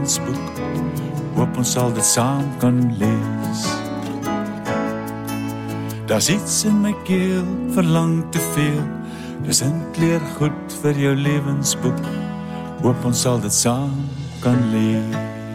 boek, hoop ons sal dit saam kan lees. Daar's iets in my keel, verlang te veel, dis eintlik goed vir jou lewensboek, hoop ons sal dit saam kan lees.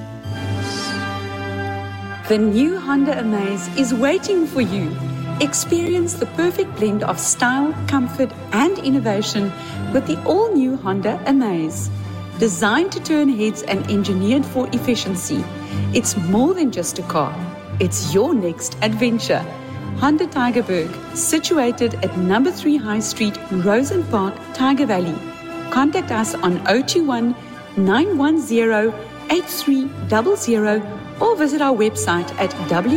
The new Honda Amaze is waiting for you. Experience the perfect blend of style, comfort, and innovation with the all-new Honda Amaze. Designed to turn heads and engineered for efficiency, it's more than just a car. It's your next adventure. Honda Tygerberg, situated at number 3 High Street, Rosen Park, Tiger Valley. Contact us on 021 910 8300 or visit our website at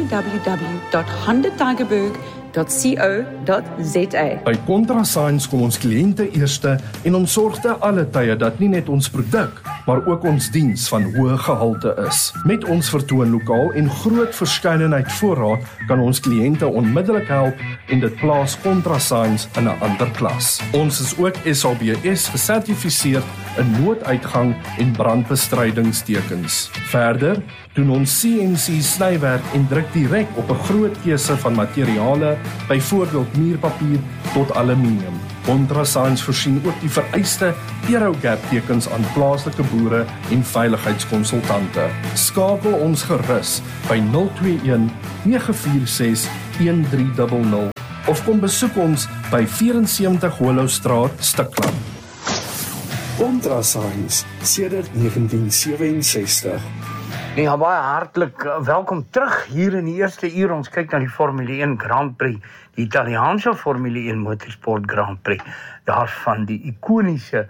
www.hondatigerberg.co.za. By Contrasigns kom ons kliënte eerste en ons sorg te alle tye dat nie net ons produk, maar ook ons diens van hoë gehalte is. Met ons vertoonlokaal en groot verskeidenheid voorraad kan ons kliënte onmiddellik help en dit plaas Contrasigns in 'n ander klas. Ons is ook SABS gesertifiseer in nooduitgang en brandbestrydingstekens. Verder doen ons CNC snywerk en druk direk op 'n groot keuse van materiale, byvoorbeeld muurpapier tot aluminium. Contrasigns voorsien ook die vereiste Aerogap tekens aan plaaslike boere en veiligheidskonsultante. Skakel ons gerus by 021 946 1300 of kom besoek ons by 74 Hollowstraat, Stikland. Contrasigns sedert 1967. Ja, baie hartlik welkom terug hier in die eerste uur. Ons kyk na die Formule 1 Grand Prix, die Italiaanse Formule 1 Motorsport Grand Prix, daarvan die ikoniese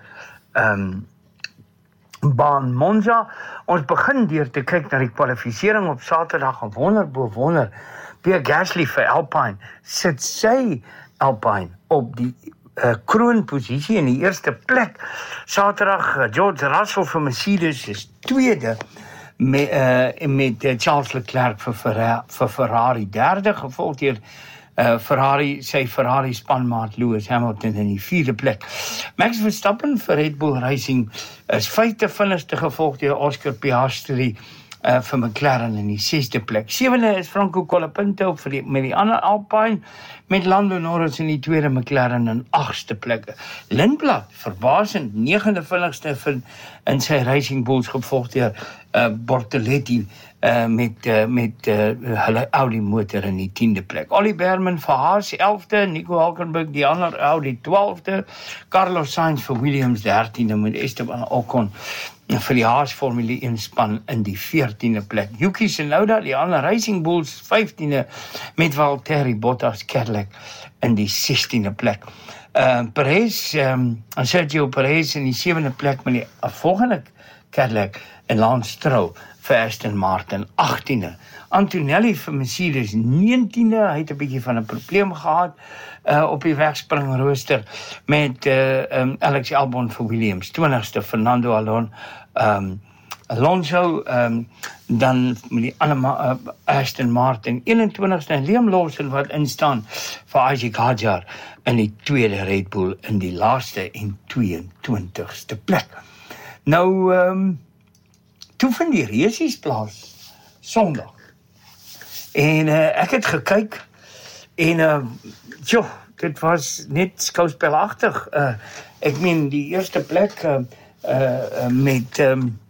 baan Monza. Ons begin deur te kyk na die kwalifisering op Saterdag en wonder, Pierre Gasly vir Alpine, sit sy Alpine op die kroonposisie in die eerste plek. Saterdag, George Russell vir Mercedes is tweede, met Charles Leclerc vir Ferrari derde, gevolg deur sy Ferrari spanmaat Lewis Hamilton in die vierde plek. Max Verstappen vir Red Bull Racing is vyfde finish, gevolg deur Oscar Piastri vir McLaren in die sesde plek. Sewende is Franco Colapinto met die ander Alpine, met Lando Norris in die tweede, McLaren in agste plekke. Lindblad, verbasend, negende vinnigste in sy Racing Bulls, gevolg deur Bortoletti met hulle Audi motor in die 10de plek. Ollie Behrman vir Haas 11de, Nico Hulkenberg die ander Audi 12de, Carlos Sainz vir Williams 13de, met Esteban Ocon vir die Haas Formule 1 span in die 14de plek. Yuki Tsunoda, die ander Racing Bulls 15de, met Valtteri Bottas Cadillac in die 16de plek. Sergio Perez in die 7de plek met die volgende Cadillac en Lance Stroll vir Aston Martin 18de. Antonelli vir Mercedes 19de, hy het 'n bietjie van 'n probleem gehad op die wegspringrooster met Alex Albon vir Williams 20ste, Fernando Alonso dan met die Aston Martin 21ste en Liam Lawson wat instaan vir Isaac Hadjar in die tweede Red Bull in die laaste en 22ste plek. Nou toe vind die resies plaas Sondag. En ek het gekyk en dit was net skouspelagtig. Ek meen die eerste plek met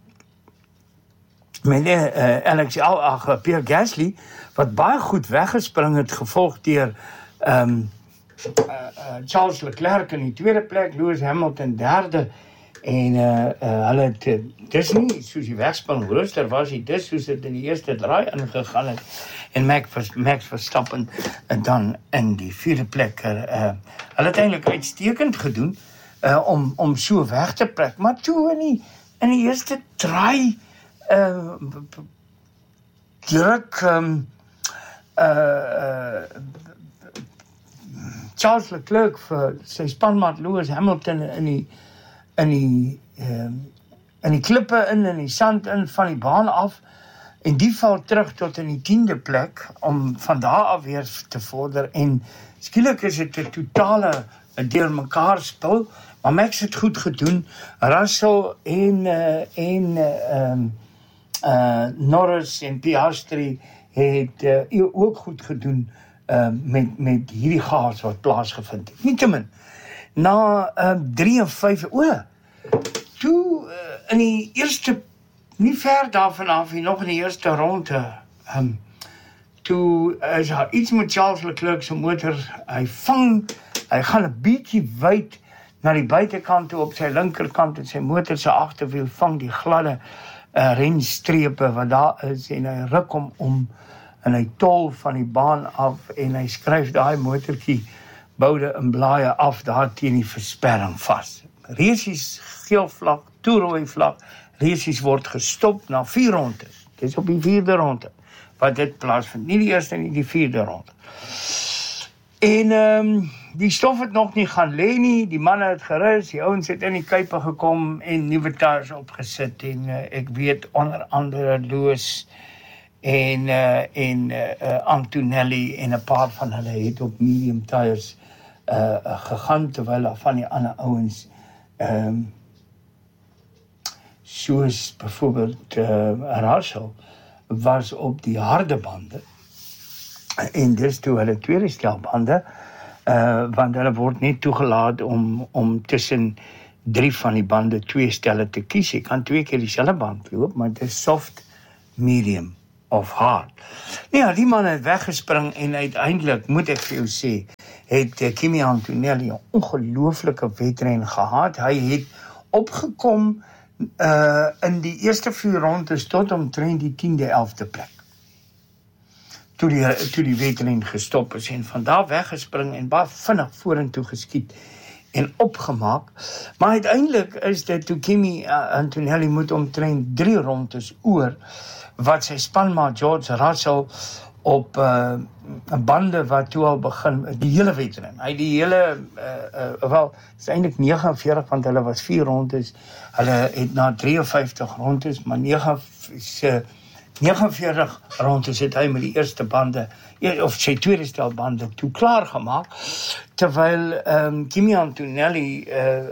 Pierre Gasly wat baie goed weggespring het, gevolg deur Charles Leclerc in die tweede plek, Lewis Hamilton derde. En hulle het, dis nie soos die wegspring rooster was nie, dis soos dit in die eerste draai ingegaan het, en Max Verstappen dan in die vierde plek. Hulle het eintlik uitstekend gedoen om so weg te plek, maar toe in die eerste draai druk Charles Leclerc vir sy spanmaat Lewis Hamilton in die klippe in die sand in van die baan af, en die val terug tot in die 10de plek om van daar af weer te vorder, en skielik is dit 'n totale deurmekaar spul, maar Max het goed gedoen. Russell en Norris en Piastri het ook goed gedoen met hierdie chaos wat plaasgevind het. Nietemin, na 3 en 5, toe in die eerste, nie ver daarvan af, nog in die eerste ronde, toe is daar iets met Charles Leclerc se motor, hy gaan 'n bietjie wyd na die buitekant toe op sy linkerkant en sy motor se agterwiel vang die gladde renstrepe wat daar is en hy ruk hom om en hy tol van die baan af en hy skryf daai motortjie boude en blaaie af daar teen die versperring vas. Resies geel vlag, toerooi vlag, resies word gestop na 4 rondes. Dis op die 4de ronde wat dit plaasvind, nie die eerste nie, die 4de ronde. En die stof het nog nie gaan lê nie, die manne het gerus, die ouens het in die kuipe gekom en nuwe tyres opgesit en ek weet onder andere Lewis en Antonelli en 'n paar van hulle het op medium tyres gegaan terwyl van die ander ouens soos byvoorbeeld Russell was op die harde bande en dis toe hulle tweede stel bande want hulle word net toegelaat om tussen 3 van die bande 2 stelle te kies. Jy kan 2 keer dieselfde band loop, maar dit is soft, medium of hard. Ja, die man het weggespring en uiteindelik, moet ek vir jou sê, het Kimi Antonelli 'n ongelooflike wedren gehad. Hy het opgekom in die eerste 4 rondes tot omtrent die 10de, 11de plek. Toe die wedren gestop is en van daar weggespring en baie vinnig vorentoe geskiet en opgemaak. Maar uiteindelik is dit toe Kimi Antonelli moet omtrent 3 rondes oor wat sy spanmaat George Russell op 'n bande wat toe al begin, die hele wedren. Hy die hele, wel, is eintlik 49, want hulle was 4 rondes. Hulle het na 53 rondes, maar 49 rondes het hy met die eerste bande, of sy tweede stel bande, toe klaar gemaak, terwyl Kimi Antonelli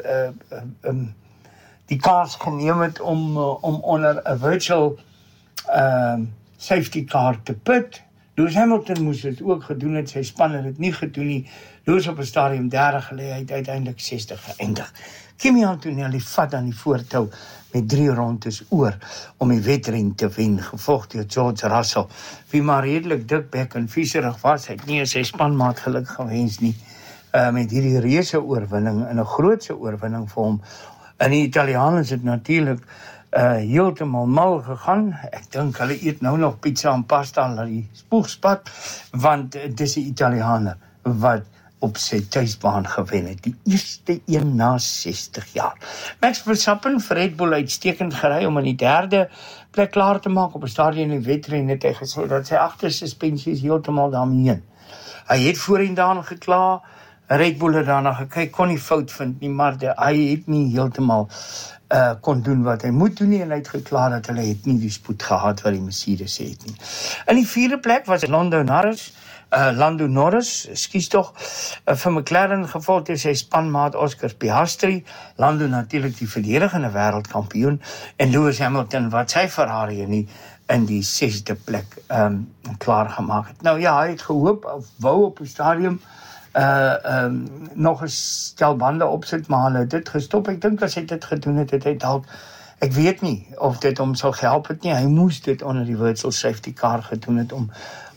die kans geneem het om onder 'n virtual safety car te put. Lewis Hamilton moes dit ook gedoen het, sy span het dit nie gedoen nie. Lewis op 'n stadium 30 gelê, hy het uiteindelik 60 geëindig. Kimi Antonelli vat dan die voortou met 3 rondes oor om die wedren te wen, gevolg deur George Russell, wie maar redelik dikbek en vieserig was. Hy het nie sy spanmaat geluk gewens nie met hierdie reuse oorwinning en 'n grootse oorwinning vir hom. En die Italianers het natuurlik heeltemal mal gegaan. Ek dink hulle eet nou nog pizza en pasta na die spoegspad, want dis die Italianer wat op sy tuisbaan gewen het. Die eerste een na 60 jaar. Max Verstappen vir Red Bull uitstekend gery om in die 3de plek klaar te maak op 'n stadium in die wedren, het hy gesê dat sy agtersuspensie is heeltemal daarmee heen. Hy het voorheen daarin gekla, Red Bull het daarna gekyk, kon nie fout vind nie, maar hy het nie heeltemal kon doen wat hy moet doen nie, en hy het geklaar dat hulle het nie die spoed gehad wat die Mercedes het nie. In die 4de plek was Lando Norris, vir McLaren gevolg deur sy spanmaat Oscar Piastri, Lando natuurlik die verdedigende wêreldkampioen, en Lewis Hamilton wat sy Ferrari nie in die 6de plek klaar gemaak het. Nou ja, hy het gehoop, of wou op die stadium nog 'n stel bande opsit, maar hulle het dit gestop. Ek dink as hy dit gedoen het, het hy dalk, ek weet nie of dit hom sou gehelp het nie, hy moes dit onder die virtual safety car gedoen het om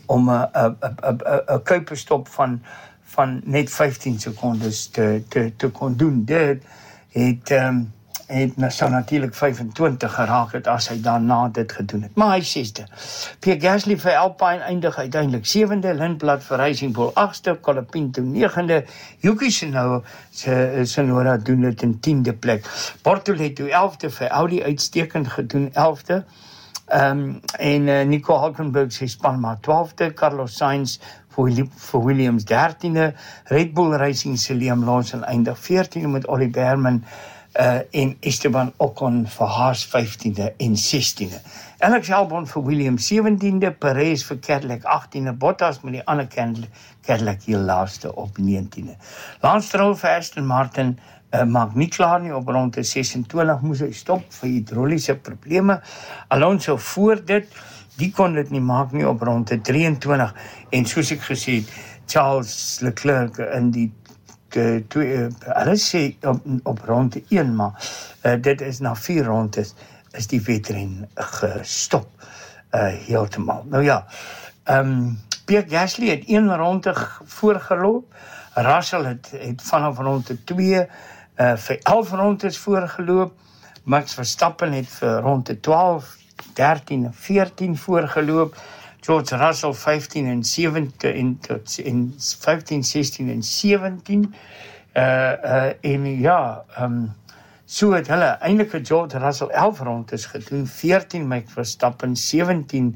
'n kuipestop van net 15 sekondes te kon doen. Dit het sou natuurlik 25 geraak het as hy daarna dit gedoen het. Maar hy 6de. Pierre Gasly vir Alpine eindig uiteindelik 7de, Lindblad vir Racing Bull 8ste, Colapinto 9de, Yuki Tsunoda doen dit in 10de plek. Bortoleto 11de vir Audi uitstekend gedoen 11de. En Nico Hulkenberg sy spanmaat 12de, Carlos Sainz vir Williams 13de, Red Bull Racing se Liam Lawson eindig 14de met Ollie Behrman en Esteban Ocon vir Haas 15de en 16de. Alex Albon vir Williams 17de, Perez vir Cadillac 18de, Bottas met die ander Cadillac heel laaste op 19de. Lance Stroll vir Aston Martin maak nie klaar nie op ronde 26 moes hy stop vir hidroliese probleme. Alonso voor dit, die kon dit nie maak nie op ronde 23 en soos ek gesê het, Charles Leclerc in die hulle sê op ronde 1, maar dit is na 4 rondes is die wedren gestop heeltemal. Nou ja, Pierre Gasly het 1 ronde voorgeloop, Russell het vanaf ronde 2 vir 11 rondes voorgeloop, Max Verstappen het vir ronde 12, 13 en 14 voorgeloop, George Russell 15 en 17 en 15, 16 en 17 en ja, so het hulle eintlik het George Russell 11 rondes gedoen, 14 Max Verstappen, 17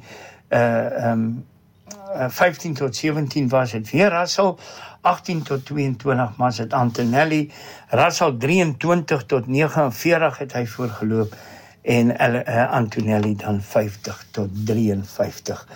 15 tot 17 was het weer Russell, 18 tot 22 was het Antonelli, Russell 23 tot 49 het hy voorgeloop en Antonelli dan 50 tot 53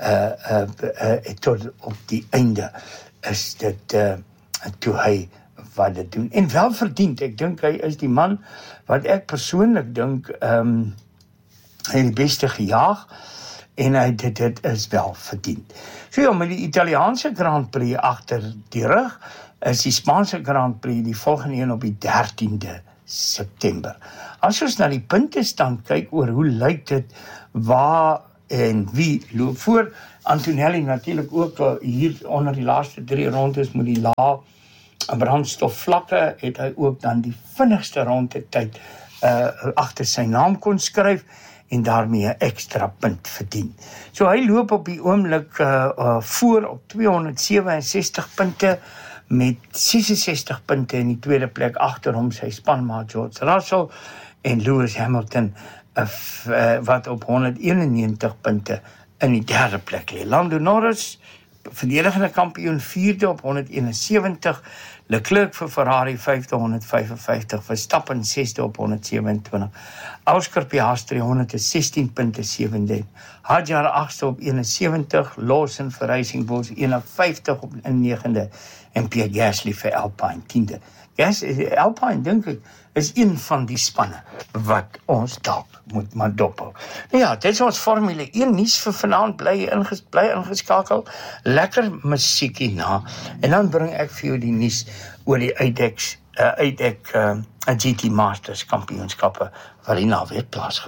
tot op die einde is dit toe hy wat dit doen en wel verdiend, ek dink hy is die man wat ek persoonlik dink hy die beste gejaag en dit is wel verdiend. So ja, met die Italiaanse Grand Prix agter die rug, is die Spaanse Grand Prix die volgende een op die 13de September. As ons na die puntestand kyk oor hoe lyk dit, waar en wie loop voor, Antonelli natuurlik ook hier onder die laaste 3 rondes met die lae brandstofvlakke, het hy ook dan die vinnigste rondetyd agter sy naam kon skryf, en daarmee 'n ekstra punt verdien. So hy loop op die oomblik voor op 267 punte, met 66 punte in die tweede plek, agter hom sy spanmaat George Russell, en Lewis Hamilton, wat op 191 punte in die derde plek lê. Lando Norris, verdedigende kampioen, 4de op 171, Leclerc vir Ferrari 5de 155, Verstappen 6de op 127, Oscar Piastri 116 punte 7de, Hadjar 8de op 71, Lawson vir Racing Bulls 51 op 9de en Pierre Gasly vir Alpine 10de. Alpine dink ek is een van die spanne wat ons dalk moet maar dophou. Nou ja, dit is ons Formule 1 nuus vir vanaand, bly ingeskakel, lekker musiekie na, en dan bring ek vir jou die nuus oor die UDEC GT Masters kampioenskappe wat hierna weer plaasgevind.